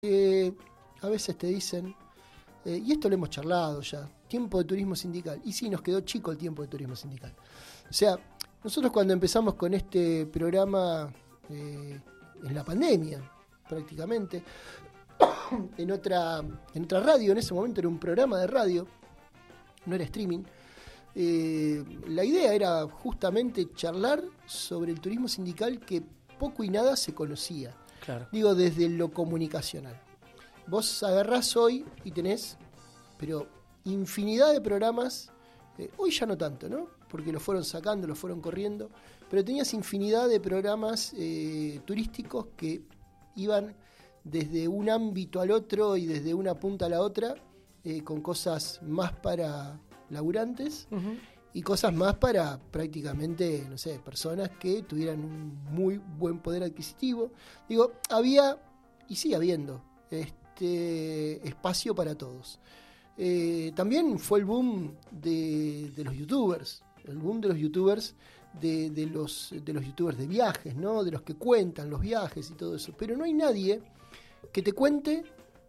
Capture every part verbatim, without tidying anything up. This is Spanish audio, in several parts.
Eh, a veces te dicen, eh, y esto lo hemos charlado ya, tiempo de turismo sindical. Y sí, nos quedó chico el tiempo de turismo sindical. O sea, nosotros cuando empezamos con este programa eh, en la pandemia, prácticamente, en otra, en otra radio, en ese momento era un programa de radio, no era streaming, eh, la idea era justamente charlar sobre el turismo sindical que poco y nada se conocía. Claro. Digo, desde lo comunicacional. Vos agarrás hoy y tenés, pero infinidad de programas, eh, hoy ya no tanto, ¿no? Porque lo fueron sacando, lo fueron corriendo, pero tenías infinidad de programas eh, turísticos que iban desde un ámbito al otro y desde una punta a la otra, eh, con cosas más para laburantes, uh-huh, y cosas más para prácticamente, no sé, personas que tuvieran un muy buen poder adquisitivo. Digo, había, y sigue habiendo, este espacio para todos. Eh, también fue el boom de, de los youtubers, el boom de los youtubers, de, de, los, de los youtubers de viajes, ¿no? De los que cuentan los viajes y todo eso. Pero no hay nadie que te cuente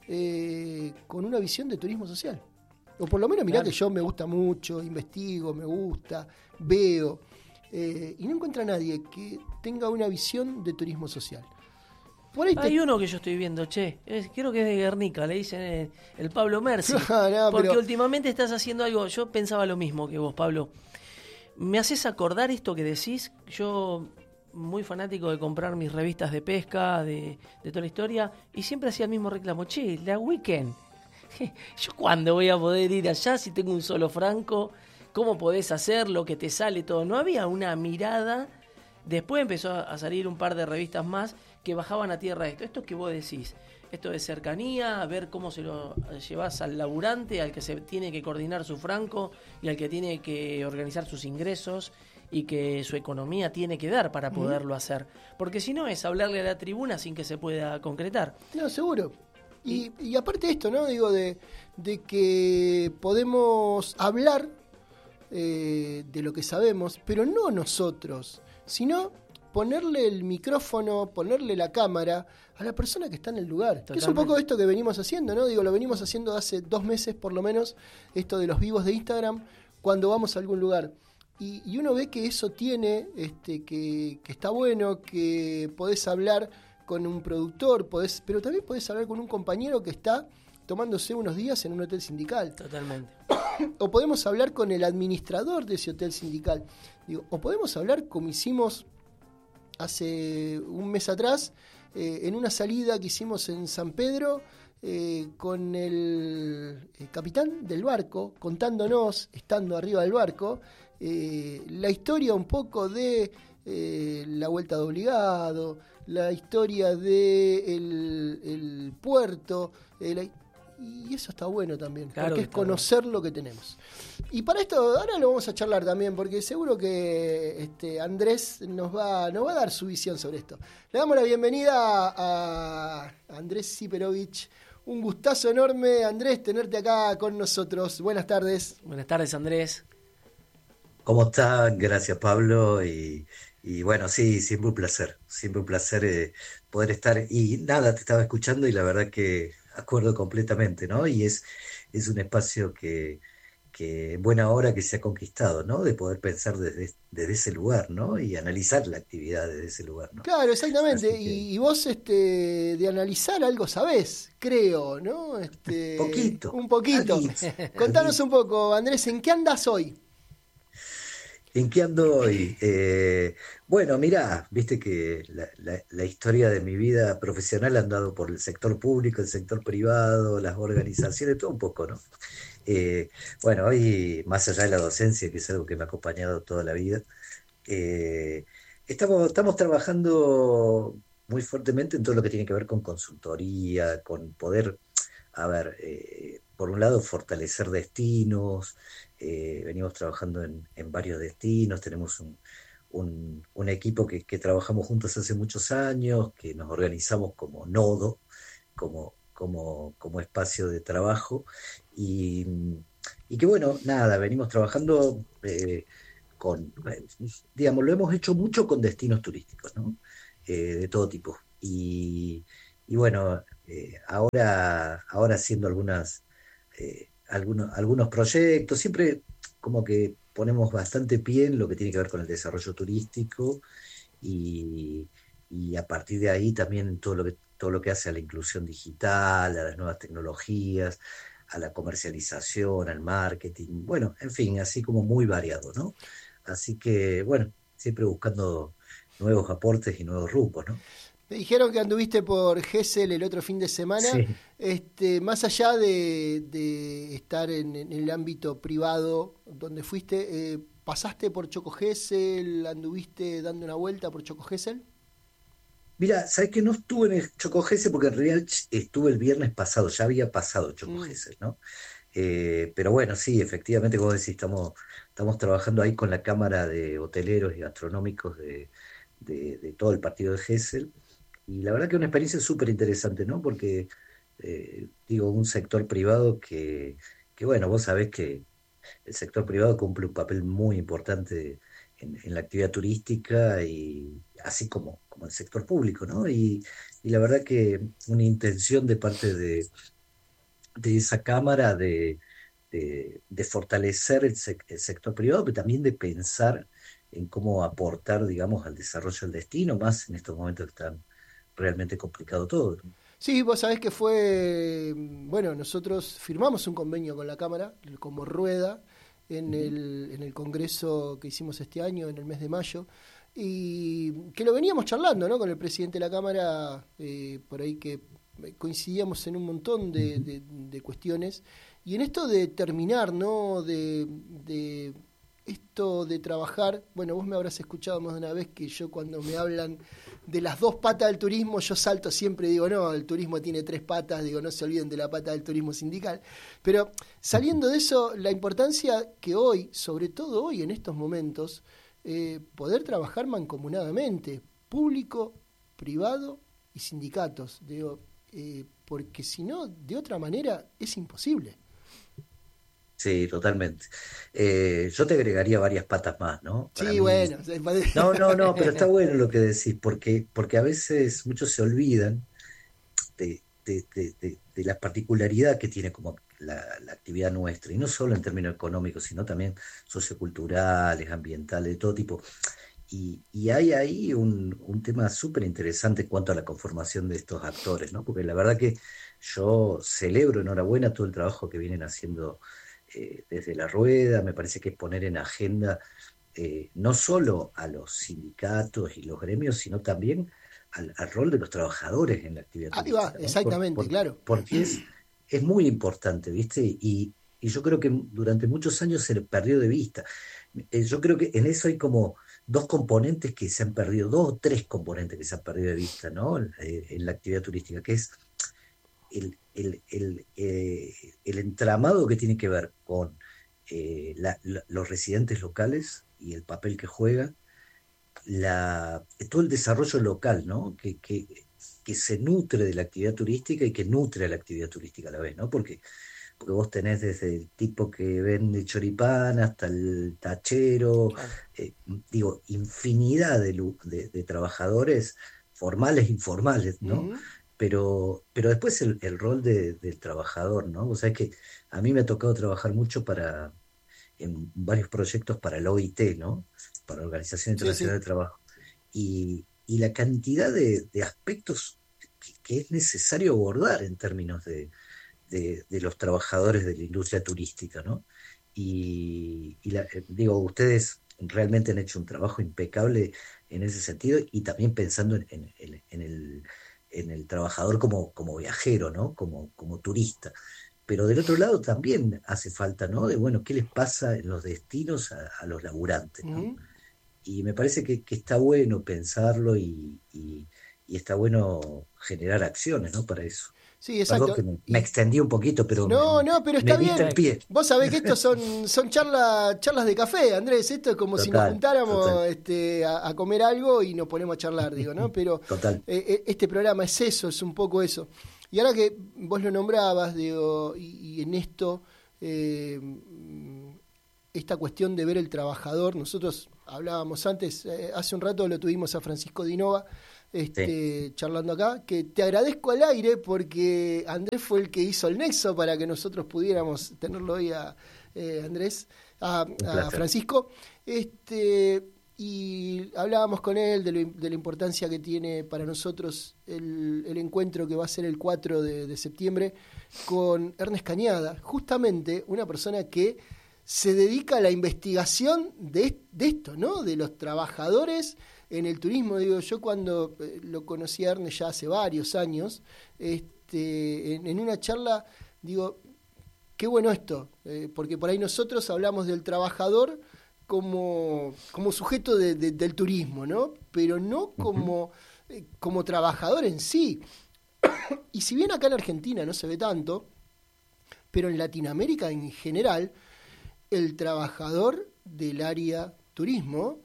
eh, con una visión de turismo social. O por lo menos mirá, claro, que yo me gusta mucho, investigo, me gusta, veo, eh, y no encuentra nadie que tenga una visión de turismo social. Por ahí Hay te... uno que yo estoy viendo, che, es, creo que es de Guernica, le dicen el, el Pablo Mersi. no, porque pero... últimamente estás haciendo algo, yo pensaba lo mismo que vos, Pablo. Me haces acordar esto que decís, yo muy fanático de comprar mis revistas de pesca, de, de toda la historia, y siempre hacía el mismo reclamo, che, la Weekend. ¿Yo cuándo voy a poder ir allá si tengo un solo franco? ¿Cómo podés hacer lo que te sale todo? No había una mirada. Después empezó a salir un par de revistas más que bajaban a tierra esto. Esto que vos decís, esto de cercanía, a ver cómo se lo llevas al laburante, al que se tiene que coordinar su franco y al que tiene que organizar sus ingresos y que su economía tiene que dar para poderlo hacer. Porque si no es hablarle a la tribuna sin que se pueda concretar. No, seguro. Y, y aparte de esto, ¿no? Digo, de, de que podemos hablar eh, de lo que sabemos, pero no nosotros, sino ponerle el micrófono, ponerle la cámara a la persona que está en el lugar. Totalmente. Que es un poco esto que venimos haciendo, ¿no? Digo, lo venimos haciendo hace dos meses por lo menos, esto de los vivos de Instagram, cuando vamos a algún lugar. Y, y uno ve que eso tiene, este, que, que está bueno, que podés hablar con un productor, podés, pero también podés hablar con un compañero que está tomándose unos días en un hotel sindical. Totalmente. O podemos hablar con el administrador de ese hotel sindical. Digo, o podemos hablar como hicimos hace un mes atrás, eh, en una salida que hicimos en San Pedro, eh, con el, el capitán del barco, contándonos, estando arriba del barco, eh, la historia un poco de eh, la vuelta de obligado, la historia de el, el puerto, eh, la, y eso está bueno también, claro, porque es conocer bueno. Lo que tenemos. Y para esto ahora lo vamos a charlar también, porque seguro que este Andrés nos va, nos va a dar su visión sobre esto. Le damos la bienvenida a Andrés Siperovich. Un gustazo enorme, Andrés, tenerte acá con nosotros. Buenas tardes. Buenas tardes, Andrés. ¿Cómo estás? Gracias, Pablo. Y, y bueno, sí, siempre un placer. Siempre un placer eh, poder estar. Y nada, te estaba escuchando y la verdad que acuerdo completamente, ¿no? Y es, es un espacio que, que en buena hora que se ha conquistado, ¿no? De poder pensar desde, desde ese lugar, ¿no? Y analizar la actividad desde ese lugar, ¿no? Claro, exactamente. Que... Y, y vos este, de analizar algo sabés, creo, ¿no? Este, poquito. Un poquito. Contanos un poco, Andrés, ¿en qué andás hoy? ¿En qué ando hoy? Eh, bueno, mirá, viste que la, la, la historia de mi vida profesional ha andado por el sector público, el sector privado, las organizaciones, todo un poco, ¿no? Eh, bueno, hoy, más allá de la docencia, que es algo que me ha acompañado toda la vida, eh, estamos, estamos trabajando muy fuertemente en todo lo que tiene que ver con consultoría, con poder, a ver, eh, por un lado, fortalecer destinos. Eh, venimos trabajando en, en varios destinos, tenemos un, un, un equipo que, que trabajamos juntos hace muchos años, que nos organizamos como nodo, como, como, como espacio de trabajo, y, y que bueno, nada, venimos trabajando eh, con, digamos, lo hemos hecho mucho con destinos turísticos, ¿no? Eh, de todo tipo. Y, y bueno, eh, ahora, ahora haciendo algunas, eh, algunos, algunos proyectos, siempre como que ponemos bastante pie en lo que tiene que ver con el desarrollo turístico y, y a partir de ahí también todo lo que, todo lo que hace a la inclusión digital, a las nuevas tecnologías, a la comercialización, al marketing, bueno, en fin, así como muy variado, ¿no? Así que, bueno, siempre buscando nuevos aportes y nuevos rumbos, ¿no? Me dijeron que anduviste por Gesell el otro fin de semana. Sí. Este, más allá de, de estar en, en el ámbito privado donde fuiste, eh, ¿pasaste por Choco Gesell? ¿Anduviste dando una vuelta por Choco Gesell? Mira, sabes que no estuve en el Choco Gesell porque en realidad ch- estuve el viernes pasado, ya había pasado Choco Mm. Gesell, ¿no? Eh, pero bueno, sí, efectivamente, como decís, estamos, estamos trabajando ahí con la Cámara de Hoteleros y Gastronómicos de, de, de todo el partido de Gesell. Y la verdad que es una experiencia súper interesante, ¿no? Porque, eh, digo, un sector privado que, que, bueno, vos sabés que el sector privado cumple un papel muy importante en, en la actividad turística y así como, como el sector público, ¿no? Y, y la verdad que una intención de parte de, de esa cámara de, de, de fortalecer el, sec- el sector privado, pero también de pensar en cómo aportar, digamos, al desarrollo del destino, más en estos momentos que están realmente complicado todo, ¿no? Sí, vos sabés que fue, bueno, nosotros firmamos un convenio con la Cámara, como Rueda, en Ujú. el, en el congreso que hicimos este año, en el mes de mayo, y que lo veníamos charlando, ¿no? Con el presidente de la Cámara, eh, por ahí que coincidíamos en un montón de, Ujú. de- de cuestiones, y en esto de terminar, ¿no? De, de esto de trabajar, bueno, vos me habrás escuchado más de una vez que yo cuando me hablan de las dos patas del turismo, yo salto siempre y digo, no, el turismo tiene tres patas, digo, no se olviden de la pata del turismo sindical. Pero saliendo de eso, la importancia que hoy, sobre todo hoy en estos momentos, eh, poder trabajar mancomunadamente, público, privado y sindicatos, digo, eh, porque si no, de otra manera es imposible. Sí, totalmente. Eh, yo te agregaría varias patas más, ¿no? Para Sí, mí, bueno. no, no, no, pero está bueno lo que decís, porque, porque a veces muchos se olvidan de, de, de, de- de la particularidad que tiene como la, la actividad nuestra, y no solo en términos económicos, sino también socioculturales, ambientales, de todo tipo. Y, y hay ahí un, un tema súper interesante en cuanto a la conformación de estos actores, ¿no? Porque la verdad que yo celebro, enhorabuena, todo el trabajo que vienen haciendo eh, desde la rueda, me parece que es poner en agenda eh, no solo a los sindicatos y los gremios, sino también al, al rol de los trabajadores en la actividad Ahí va, turística, ¿no? Por- exactamente, por- claro. porque es, es muy importante, ¿viste? Y, y yo creo que durante muchos años se le perdió de vista. Eh, yo creo que en eso hay como dos componentes que se han perdido, dos o tres componentes que se han perdido de vista, ¿no? Eh, en la actividad turística, que es el, el, el, eh, el entramado que tiene que ver con eh, la- la- los residentes locales y el papel que juegan, la, todo el desarrollo local, ¿no? Que, que, que se nutre de la actividad turística y que nutre a la actividad turística a la vez, ¿no? Porque, porque vos tenés desde el tipo que vende choripán hasta el tachero, Claro. eh, digo, infinidad de, lu- de, de trabajadores formales e informales, ¿no? Ujú. Pero, pero después el, el rol de- del trabajador, ¿no? O sea, que a mí me ha tocado trabajar mucho para, en varios proyectos para el O I T, ¿no? Para la Organización Sí, Internacional sí. del Trabajo. Y, y la cantidad de, de aspectos que, que es necesario abordar en términos de, de- de los trabajadores de la industria turística, ¿no? Y, y la- eh, digo, ustedes realmente han hecho un trabajo impecable en ese sentido y también pensando en, en- en- en el, en el trabajador como, como viajero, ¿no? Como, como turista. Pero del otro lado también hace falta, ¿no? De, bueno, ¿qué les pasa en los destinos a, a los laburantes, ¿no? Ujú. Y me parece que, que está bueno pensarlo y, y- y está bueno generar acciones, ¿no? Para eso. Sí, Perdón exacto. que me, me Y extendí un poquito, pero me, no, no, pero está me diste bien. el pie. Vos sabés que estos son, son charlas charlas de café, Andrés. Esto es como si nos Total, total, juntáramos este, a, a comer algo y nos ponemos a charlar, digo, ¿no? Pero total. eh, eh, este programa es eso, es un poco eso. Y ahora que vos lo nombrabas, digo, y, y en esto, eh, esta cuestión de ver el trabajador, nosotros hablábamos antes, eh, hace un rato lo tuvimos a Francisco Dinova, este, sí. charlando acá, que te agradezco al aire porque Andrés fue el que hizo el nexo para que nosotros pudiéramos tenerlo hoy a eh, Andrés, a, a Francisco. Este, y hablábamos con él de, lo, de la importancia que tiene para nosotros el, el encuentro que va a ser el cuatro de, de septiembre con Ernest Cañada, justamente una persona que se dedica a la investigación de, de esto, ¿no? De los trabajadores en el turismo. Digo, yo cuando eh, lo conocí a Ernest ya hace varios años, este, en, en una charla, digo, qué bueno esto, eh, porque por ahí nosotros hablamos del trabajador como, como sujeto de, de, del turismo, ¿no? Pero no como, eh, como trabajador en sí. Y si bien acá en Argentina no se ve tanto, pero en Latinoamérica en general, el trabajador del área turismo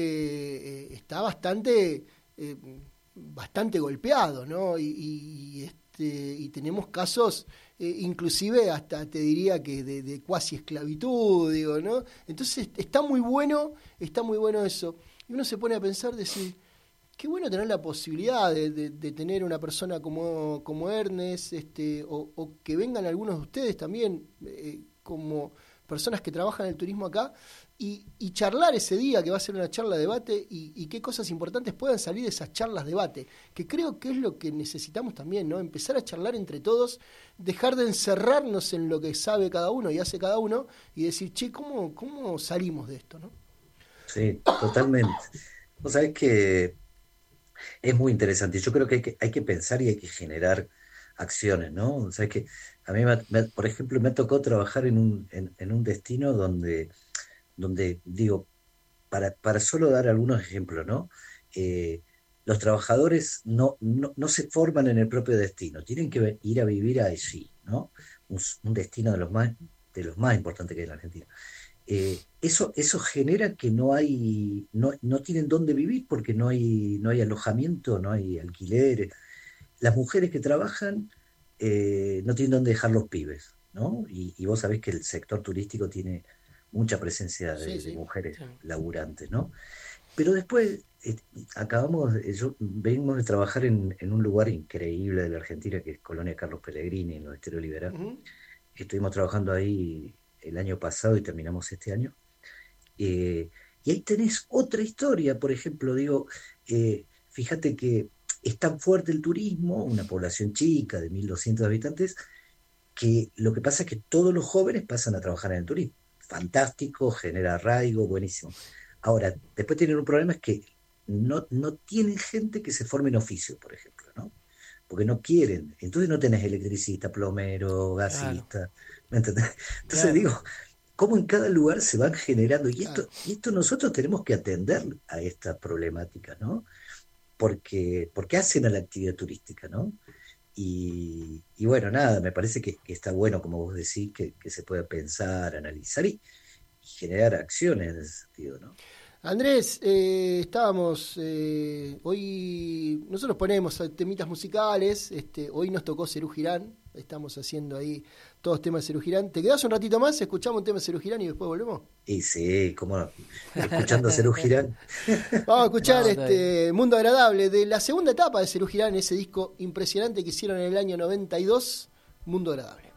eh, eh, está bastante eh, bastante golpeado, ¿no? Y, y, este, y tenemos casos, eh, inclusive hasta te diría que de, de cuasi esclavitud, digo, ¿no? Entonces está muy bueno, está muy bueno eso. Y uno se pone a pensar, decir, qué bueno tener la posibilidad de, de, de tener una persona como, como Ernest, este, o, o que vengan algunos de ustedes también, eh, como personas que trabajan en el turismo acá, y, y charlar ese día, que va a ser una charla de debate, y, y qué cosas importantes puedan salir de esas charlas de debate, que creo que es lo que necesitamos también, ¿no? Empezar a charlar entre todos, dejar de encerrarnos en lo que sabe cada uno y hace cada uno, y decir, che, ¿cómo, cómo salimos de esto, no? Sí, totalmente. Vos sabés que es muy interesante. Yo creo que hay que, hay que pensar y hay que generar acciones, ¿no? O sea, que a mí, me, me, por ejemplo, me tocó trabajar en un, en, en un destino donde, donde digo, para, para solo dar algunos ejemplos, ¿no? Eh, los trabajadores no, no, no se forman en el propio destino, tienen que ir a vivir allí, ¿no? Un, un destino de los más, de los más importantes que hay en la Argentina. Eh, eso, eso genera que no hay, no, no tienen dónde vivir porque no hay, no hay alojamiento, no hay alquileres. Las mujeres que trabajan eh, no tienen dónde dejar los pibes, ¿no? Y, y vos sabés que el sector turístico tiene mucha presencia de, Sí, sí, de mujeres sí. laburantes, ¿no? Pero después eh, acabamos, de, yo venimos de trabajar en, en un lugar increíble de la Argentina que es Colonia Carlos Pellegrini, en el Estero Liberal. Uh-huh. Estuvimos trabajando ahí el año pasado y terminamos este año. Eh, y ahí tenés otra historia, por ejemplo, digo, eh, fíjate que es tan fuerte el turismo, una población chica de mil doscientos habitantes, que lo que pasa es que todos los jóvenes pasan a trabajar en el turismo. Fantástico, genera arraigo, buenísimo. Ahora, después tienen un problema, es que no, no tienen gente que se forme en oficio, por ejemplo, ¿no? Porque no quieren. Entonces no tenés electricista, plomero, gasista, Claro. ¿me entendés? Entonces Claro. digo, cómo en cada lugar se van generando, y Claro. esto, y esto nosotros tenemos que atender a esta problemática, ¿no? Porque, porque hacen a la actividad turística, ¿no? Y, y bueno, nada, me parece que, que está bueno, como vos decís, que, que se pueda pensar, analizar y, y generar acciones en ese sentido, ¿no? Andrés, eh, estábamos, eh, hoy nosotros ponemos temitas musicales, este, hoy nos tocó Serú Girán, estamos haciendo ahí todos temas de Serú Girán. ¿Te quedás un ratito más? ¿Escuchamos un tema de Serú Girán y después volvemos? Y sí, cómo no, escuchando a Serú Girán. Vamos a escuchar No, está este Mundo Agradable, de la segunda etapa de Serú Girán, ese disco impresionante que hicieron en el año noventa y dos, Mundo Agradable.